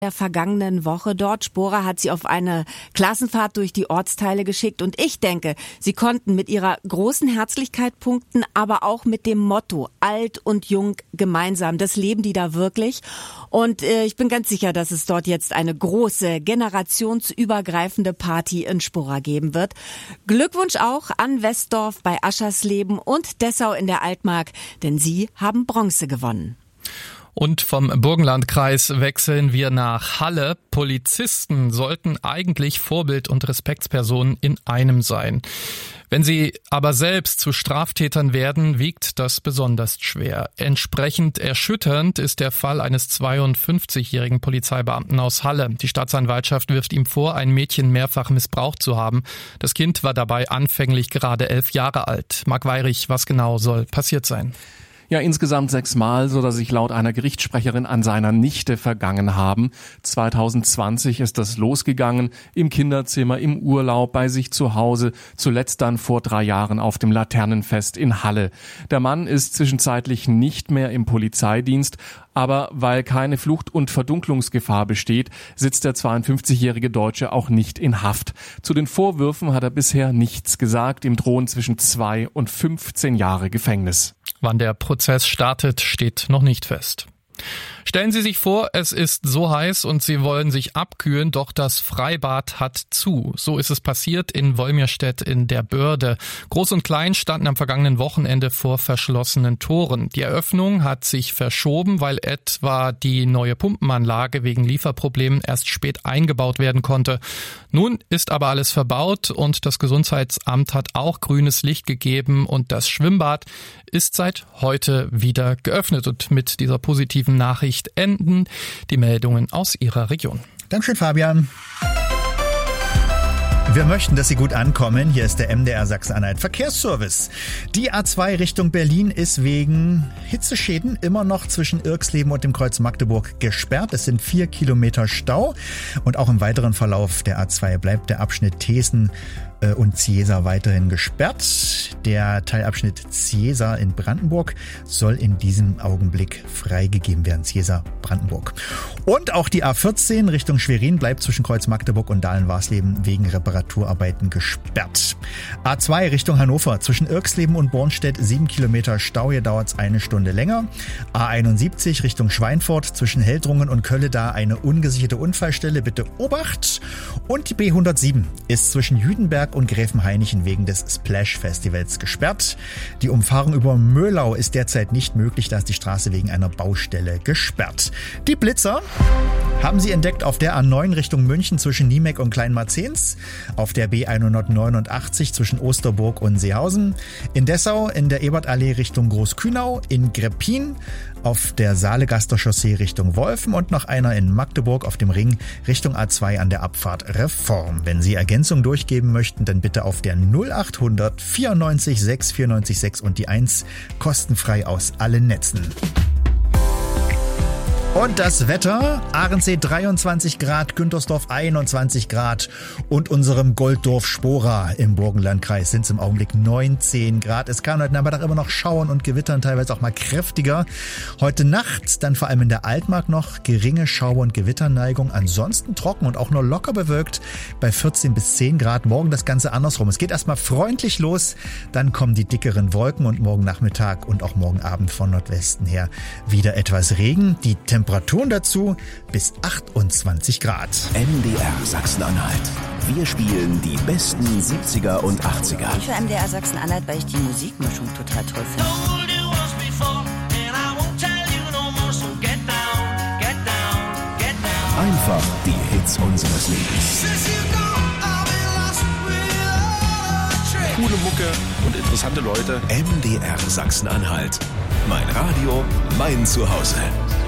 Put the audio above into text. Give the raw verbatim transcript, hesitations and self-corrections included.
der vergangenen Woche dort. Spora hat sie auf eine Klassenfahrt durch die Ortsteile geschickt und ich denke, sie konnten mit ihrer großen Herzlichkeit punkten, aber auch mit dem Motto alt und jung gemeinsam. Das leben die da wirklich und äh, ich bin ganz sicher, dass es dort jetzt eine große generationsübergreifende Party in Spora geben wird. Glückwunsch auch an Westdorf bei Aschersleben und Dessau in der Altmark, denn sie haben Bronze gewonnen. Und vom Burgenlandkreis wechseln wir nach Halle. Polizisten sollten eigentlich Vorbild und Respektspersonen in einem sein. Wenn sie aber selbst zu Straftätern werden, wiegt das besonders schwer. Entsprechend erschütternd ist der Fall eines zweiundfünfzigjährigen Polizeibeamten aus Halle. Die Staatsanwaltschaft wirft ihm vor, ein Mädchen mehrfach missbraucht zu haben. Das Kind war dabei anfänglich gerade elf Jahre alt. Marc Weirich, was genau soll passiert sein? Ja, insgesamt sechsmal soll er sich laut einer Gerichtssprecherin an seiner Nichte vergangen haben. zwanzig zwanzig ist das losgegangen, im Kinderzimmer, im Urlaub, bei sich zu Hause, zuletzt dann vor drei Jahren auf dem Laternenfest in Halle. Der Mann ist zwischenzeitlich nicht mehr im Polizeidienst, aber weil keine Flucht- und Verdunklungsgefahr besteht, sitzt der zweiundfünfzigjährige Deutsche auch nicht in Haft. Zu den Vorwürfen hat er bisher nichts gesagt, ihm drohen zwischen zwei und fünfzehn Jahre Gefängnis. Wann der Prozess startet, steht noch nicht fest. Stellen Sie sich vor, es ist so heiß und Sie wollen sich abkühlen, doch das Freibad hat zu. So ist es passiert in Wolmirstedt in der Börde. Groß und Klein standen am vergangenen Wochenende vor verschlossenen Toren. Die Eröffnung hat sich verschoben, weil etwa die neue Pumpenanlage wegen Lieferproblemen erst spät eingebaut werden konnte. Nun ist aber alles verbaut und das Gesundheitsamt hat auch grünes Licht gegeben und das Schwimmbad ist seit heute wieder geöffnet. Und mit dieser positiven Nachricht enden die Meldungen aus Ihrer Region. Dankeschön, Fabian. Wir möchten, dass Sie gut ankommen. Hier ist der M D R Sachsen-Anhalt Verkehrsservice. Die A zwei Richtung Berlin ist wegen Hitzeschäden immer noch zwischen Irxleben und dem Kreuz Magdeburg gesperrt. Es sind vier Kilometer Stau. Und auch im weiteren Verlauf der A zwei bleibt der Abschnitt Thesen und Ziesa weiterhin gesperrt. Der Teilabschnitt Ziesa in Brandenburg soll in diesem Augenblick freigegeben werden. Ziesa, Brandenburg. Und auch die A vierzehn Richtung Schwerin bleibt zwischen Kreuz Magdeburg und Dahlen-Warsleben wegen Reparaturarbeiten gesperrt. A zwei Richtung Hannover zwischen Irxleben und Bornstedt sieben Kilometer Stau. Hier dauert es eine Stunde länger. A einundsiebzig Richtung Schweinfurt zwischen Heldrungen und Kölle da eine ungesicherte Unfallstelle. Bitte Obacht. Und die B hundertsieben ist zwischen Jüdenberg und Gräfenhainichen wegen des Splash Festivals gesperrt. Die Umfahrung über Möhlau ist derzeit nicht möglich, da ist die Straße wegen einer Baustelle gesperrt. Die Blitzer haben Sie entdeckt auf der A neun Richtung München zwischen Niemeck und Kleinmarzens, auf der B hundertneunundachtzig zwischen Osterburg und Seehausen, in Dessau in der Ebertallee Richtung Großkühnau, in Greppin, auf der Saalegaster Chaussee Richtung Wolfen und noch einer in Magdeburg auf dem Ring Richtung A zwei an der Abfahrt Reform. Wenn Sie Ergänzung durchgeben möchten, dann bitte auf der null achthundert vierundneunzig sechs vierundneunzig sechs und die eins kostenfrei aus allen Netzen. Und das Wetter, Ahrensee dreiundzwanzig Grad, Güntersdorf einundzwanzig Grad und unserem Golddorf Spora im Burgenlandkreis sind es im Augenblick neunzehn Grad. Es kann heute Nachmittag immer noch schauern und gewittern, teilweise auch mal kräftiger. Heute Nacht dann vor allem in der Altmark noch geringe Schauer- und Gewitterneigung. Ansonsten trocken und auch nur locker bewölkt bei vierzehn bis zehn Grad. Morgen das Ganze andersrum. Es geht erstmal freundlich los, dann kommen die dickeren Wolken und morgen Nachmittag und auch morgen Abend von Nordwesten her wieder etwas Regen. Die Temperaturen dazu bis achtundzwanzig Grad. M D R Sachsen-Anhalt. Wir spielen die besten siebziger und achtziger. Ich für M D R Sachsen-Anhalt, weil ich die Musikmischung total toll finde. Einfach die Hits unseres Lebens. Coole Mucke und interessante Leute. M D R Sachsen-Anhalt. Mein Radio, mein Zuhause.